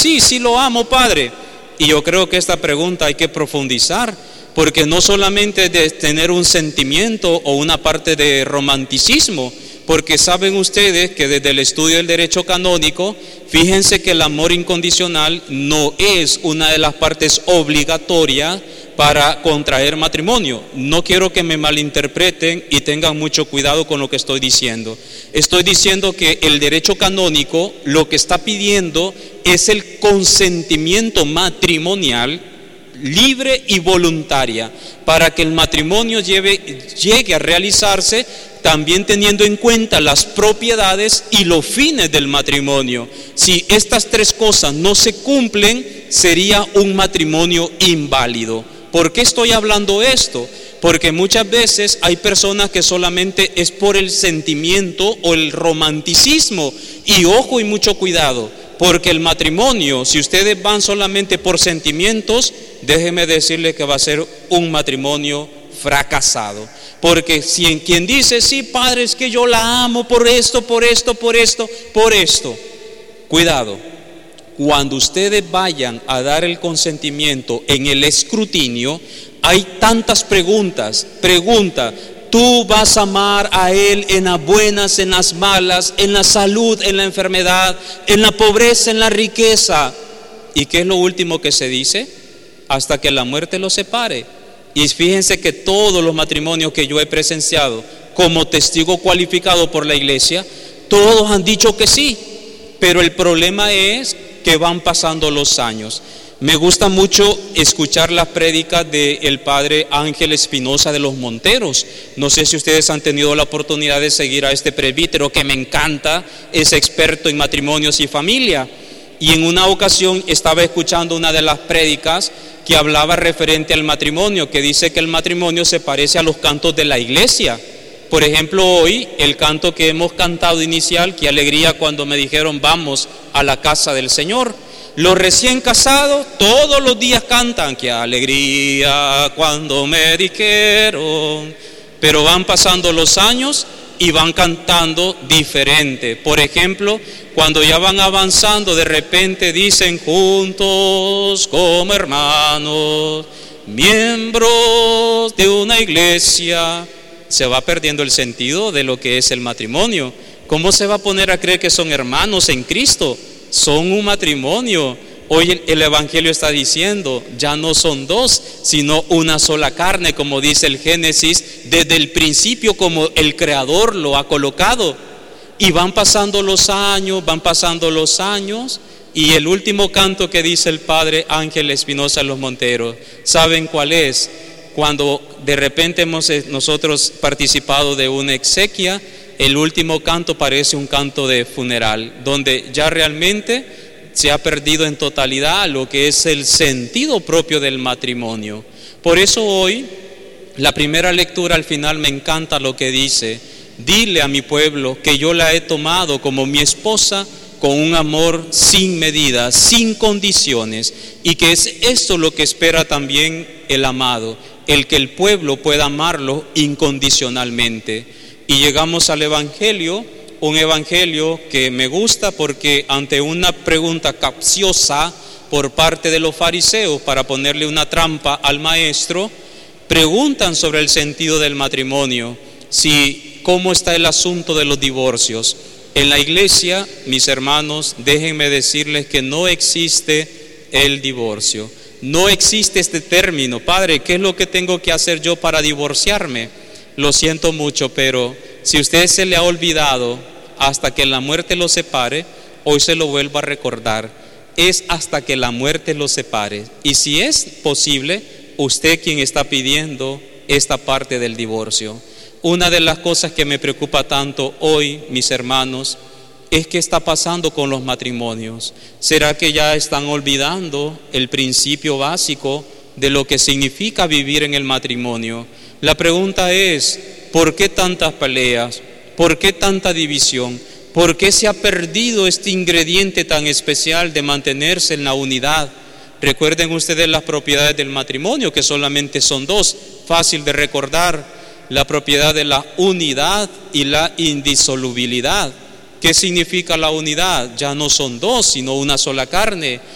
sí, sí lo amo, Padre. Y yo creo que esta pregunta hay que profundizar, porque no solamente de tener un sentimiento o una parte de romanticismo, porque saben ustedes que desde el estudio del derecho canónico, fíjense que el amor incondicional no es una de las partes obligatorias para contraer matrimonio. No quiero que me malinterpreten y tengan mucho cuidado con lo que estoy diciendo. Estoy diciendo que el derecho canónico lo que está pidiendo es el consentimiento matrimonial libre y voluntaria para que el matrimonio llegue a realizarse, también teniendo en cuenta las propiedades y los fines del matrimonio. Si estas tres cosas no se cumplen, sería un matrimonio inválido. ¿Por qué estoy hablando esto? Porque muchas veces hay personas que solamente es por el sentimiento o el romanticismo. Y ojo y mucho cuidado, porque el matrimonio, si ustedes van solamente por sentimientos, déjeme decirles que va a ser un matrimonio fracasado. Porque si quien dice, sí, Padre, es que yo la amo por esto, cuidado, cuando ustedes vayan a dar el consentimiento en el escrutinio, hay tantas preguntas. Tú vas a amar a Él en las buenas, en las malas, en la salud, en la enfermedad, en la pobreza, en la riqueza. ¿Y qué es lo último que se dice? Hasta que la muerte los separe. Y fíjense que todos los matrimonios que yo he presenciado como testigo cualificado por la iglesia, todos han dicho que sí, pero el problema es que van pasando los años. Me gusta mucho escuchar las prédicas del padre Ángel Espinosa de los Monteros. No sé si ustedes han tenido la oportunidad de seguir a este presbítero que me encanta, es experto en matrimonios y familia. Y en una ocasión estaba escuchando una de las prédicas que hablaba referente al matrimonio, que dice que el matrimonio se parece a los cantos de la iglesia. Por ejemplo, hoy el canto que hemos cantado inicial, qué alegría cuando me dijeron vamos a la casa del Señor. Los recién casados todos los días cantan, qué alegría cuando me dijeron, pero van pasando los años y van cantando diferente. Por ejemplo, cuando ya van avanzando, de repente dicen juntos como hermanos, miembros de una iglesia. Se va perdiendo el sentido de lo que es el matrimonio. ¿Cómo se va a poner a creer que son hermanos en Cristo? Son un matrimonio. Hoy el Evangelio está diciendo, ya no son dos, sino una sola carne, como dice el Génesis, desde el principio como el Creador lo ha colocado. Y van pasando los años, y el último canto que dice el padre Ángel Espinosa de los Monteros, ¿saben cuál es? Cuando de repente hemos nosotros participado de una exequia, el último canto parece un canto de funeral, donde ya realmente se ha perdido en totalidad lo que es el sentido propio del matrimonio. Por eso hoy, la primera lectura al final me encanta lo que dice: dile a mi pueblo que yo la he tomado como mi esposa con un amor sin medida, sin condiciones, y que es esto lo que espera también el amado, el que el pueblo pueda amarlo incondicionalmente. Y llegamos al Evangelio, un Evangelio que me gusta porque ante una pregunta capciosa por parte de los fariseos para ponerle una trampa al maestro, preguntan sobre el sentido del matrimonio, cómo está el asunto de los divorcios. En la iglesia, mis hermanos, déjenme decirles que no existe el divorcio. No existe este término. Padre, ¿qué es lo que tengo que hacer yo para divorciarme? Lo siento mucho, pero si a usted se le ha olvidado hasta que la muerte lo separe, hoy se lo vuelvo a recordar. Es hasta que la muerte lo separe. Y si es posible, usted quien está pidiendo esta parte del divorcio. Una de las cosas que me preocupa tanto hoy, mis hermanos, es qué está pasando con los matrimonios. ¿Será que ya están olvidando el principio básico de lo que significa vivir en el matrimonio? La pregunta es, ¿por qué tantas peleas? ¿Por qué tanta división? ¿Por qué se ha perdido este ingrediente tan especial de mantenerse en la unidad? Recuerden ustedes las propiedades del matrimonio, que solamente son dos, fácil de recordar: la propiedad de la unidad y la indisolubilidad. ¿Qué significa la unidad? Ya no son dos, sino una sola carne.